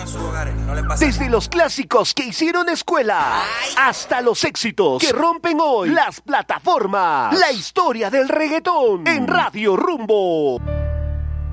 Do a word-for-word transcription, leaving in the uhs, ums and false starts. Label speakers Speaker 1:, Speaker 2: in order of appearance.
Speaker 1: sus hogares, no les pasa
Speaker 2: Desde
Speaker 1: nada.
Speaker 2: los clásicos que hicieron escuela
Speaker 1: Ay.
Speaker 2: hasta los éxitos que rompen hoy las plataformas. La historia del reggaetón en Radio Rumbo.